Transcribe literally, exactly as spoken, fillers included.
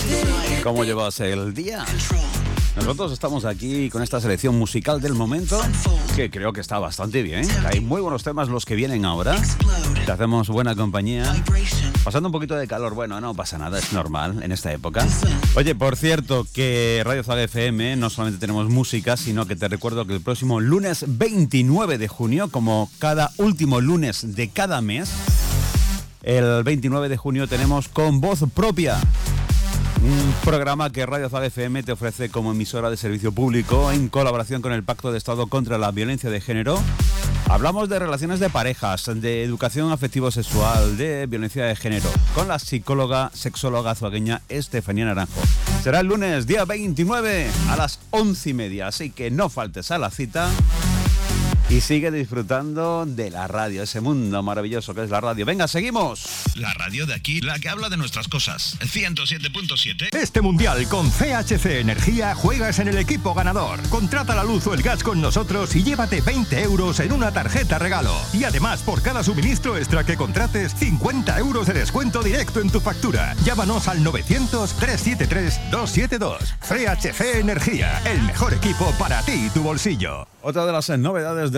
¿Cómo llevas el día? Nosotros estamos aquí con esta selección musical del momento, que creo que está bastante bien. Hay muy buenos temas los que vienen ahora. Te hacemos buena compañía. Pasando un poquito de calor, bueno, no pasa nada, es normal en esta época. Oye, por cierto, que Radio Zaga F M no solamente tenemos música, sino que te recuerdo que el próximo lunes veintinueve de junio, como cada último lunes de cada mes, el veintinueve de junio tenemos Con Voz Propia, un programa que Radio Zaga F M te ofrece como emisora de servicio público en colaboración con el Pacto de Estado contra la Violencia de Género. Hablamos de relaciones de parejas, de educación afectivo-sexual, de violencia de género, con la psicóloga, sexóloga azuagueña Estefanía Naranjo. Será el lunes, día veintinueve, a las once y media, así que no faltes a la cita. Y sigue disfrutando de la radio, ese mundo maravilloso que es la radio. Venga, seguimos. La radio de aquí, la que habla de nuestras cosas. ciento siete punto siete. Este mundial con C H C Energía juegas en el equipo ganador. Contrata la luz o el gas con nosotros y llévate veinte euros en una tarjeta regalo. Y además, por cada suministro extra que contrates, cincuenta euros de descuento directo en tu factura. Llámanos al novecientos, trescientos setenta y tres, doscientos setenta y dos. C H C Energía, el mejor equipo para ti y tu bolsillo. Otra de las novedades de